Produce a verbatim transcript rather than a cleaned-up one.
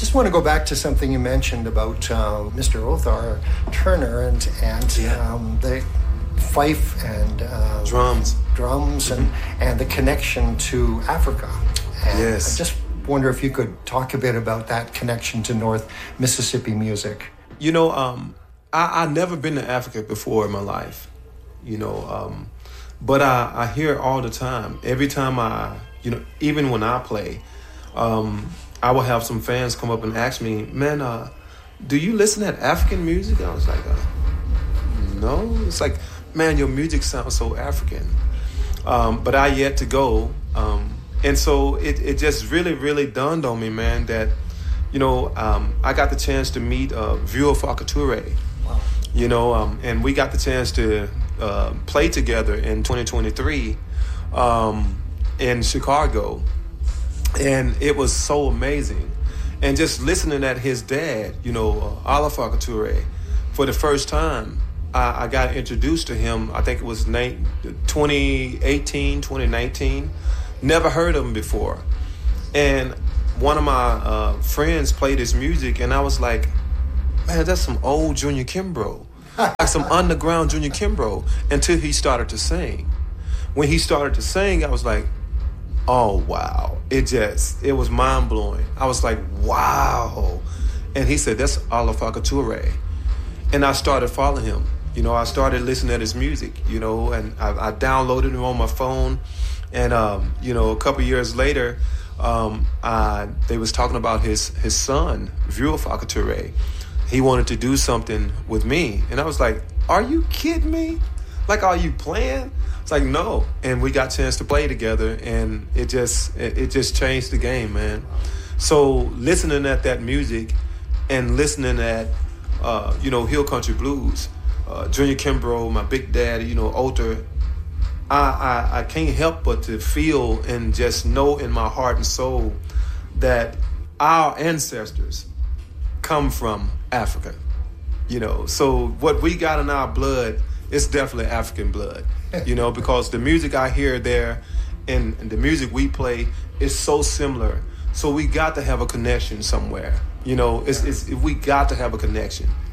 just want to go back to something you mentioned about uh, Mister Othar Turner and and Yeah. um, the fife and uh, Drums. drums, and and the connection to Africa. And Yes. I just wonder if you could talk a bit about that connection to North Mississippi music. You know, um, I I never been to Africa before in my life. You know, um, but I I hear it all the time. Every time I, you know, even when I play, um, I will have some fans come up and ask me, "Man, uh, do you listen to African music?" I was like, uh, "No." It's like, "Man, your music sounds so African." Um, but I yet to go, um, and so it it just really really dawned on me, man, that you know um, I got the chance to meet uh, Vio Fakature. Wow. You know, um, and we got the chance to uh, play together in twenty twenty-three um, in Chicago. And it was so amazing. And just listening at his dad, you know, uh, Ala Fakature, for the first time, I, I got introduced to him, I think it was twenty eighteen, twenty nineteen. Never heard of him before. And one of my uh, friends played his music, and I was like, man, that's some old Junior Kimbrough. Like some underground Junior Kimbrough, until he started to sing. When he started to sing, I was like, oh, wow. It just, it was mind-blowing. I was like, wow. And he said, that's Ala Fakature. And I started following him. You know, I started listening to his music, you know, and I, I downloaded him on my phone. And, um, you know, a couple years later, um, I, they was talking about his, his son, Vio Fakature. He wanted to do something with me. And I was like, are you kidding me? Like, are you playing? It's like, no. And we got a chance to play together, and it just it, it just changed the game, man. So listening at that music and listening at, uh, you know, Hill Country Blues, uh, Junior Kimbrough, my big daddy, you know, Othar, I, I, I can't help but to feel and just know in my heart and soul that our ancestors come from Africa, you know. So what we got in our blood is definitely African blood, you know, because the music I hear there and, and the music we play is so similar. So we got to have a connection somewhere, you know. It's, it's we got to have a connection.